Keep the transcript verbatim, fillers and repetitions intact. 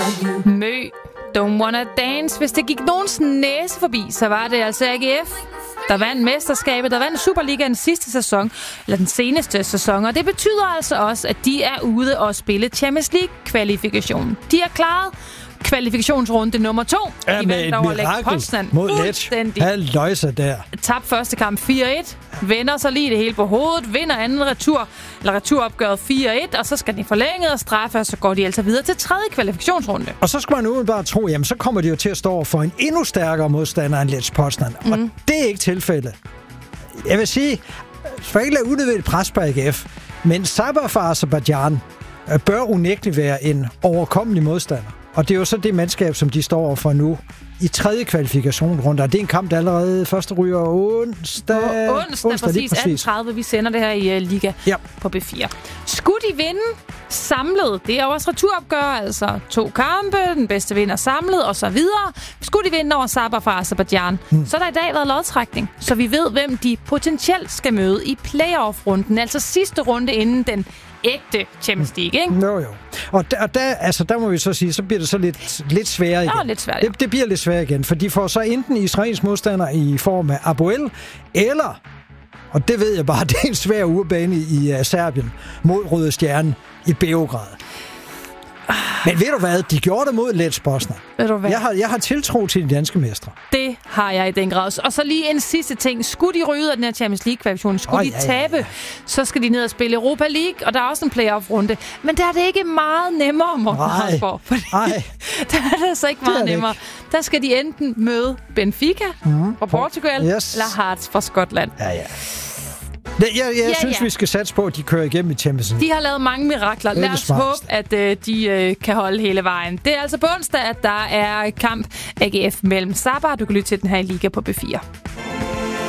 Mø, Don't Wanna Dance. Hvis det gik nogens næse forbi, så var det altså A G F, der vandt mesterskabet, der vandt Superligaen sidste sæson, eller den seneste sæson. Og det betyder altså også, at de er ude og spille Champions League-kvalifikationen. De er klaret kvalifikationsrunde nummer to. Ja, med et mirakel mod Lech. Halløjse der. Tab første kamp fire et. Vender så lige det hele på hovedet. Vinder anden retur, eller returopgøret fire et. Og så skal de forlænge og straffe, og så går de altså videre til tredje kvalifikationsrunde. Og så skal man umiddelbart tro, jamen så kommer de jo til at stå for en endnu stærkere modstander end Lech Poznan. Mm. Og det er ikke tilfældet. Jeg vil sige, for ikke lade unødvendigt pres på A G F, men Sabah fra Aserbajdsjan bør unægteligt være en overkommelig modstander. Og det er jo så det mandskab, som de står for nu i tredje kvalifikationsrunde. Og det er en kamp, der allerede første ryger onsdag. Onsdag, onsdag præcis. atten tredive. Vi sender det her i uh, Liga ja. på B fire. Skulle de vinde samlet, det er jo også returopgør, altså to kampe, den bedste vinder samlet og så videre. Skulle de vinde over Sabah fra Aserbajdsjan, hmm. så har der i dag været lodtrækning, så vi ved, hvem de potentielt skal møde i playoff-runden, altså sidste runde inden den ægte Champions League, ikke? Jo, jo. Og der, og der, altså, der må vi så sige, så bliver det så lidt, lidt sværere igen. Ja, lidt svært, ja. det, det bliver lidt sværere igen, for de får så enten israelsk modstander i form af Apoel, eller, og det ved jeg bare, det er en svær ugebane i uh, Serbien mod Røde Stjerne i Beograd. Men ved du hvad? De gjorde det mod Lech Poznan. Ved du hvad? Jeg har, jeg har tiltro til de danske mestre. Det har jeg i den grad. Og så lige en sidste ting. Skulle de ryge ud af den her Champions League-kvalifikation, skulle oh, de ja, tabe, ja, ja. så skal de ned og spille Europa League, og der er også en playoff-runde. Men der er det ikke meget nemmere, Morten Hausborg. Nej. Der er det altså ikke meget nemmere. Ikke. Der skal de enten møde Benfica mm. fra Portugal, yes. eller Hearts fra Skotland. Ja, ja. Jeg, jeg, jeg ja, synes, ja. vi skal satse på, at de kører igennem i Champions League. De har lavet mange mirakler. Lad os håbe, at øh, de øh, kan holde hele vejen. Det er altså på onsdag, at der er kamp A G F mellem Sabah. Du kan lytte til den her i Liga på B fire.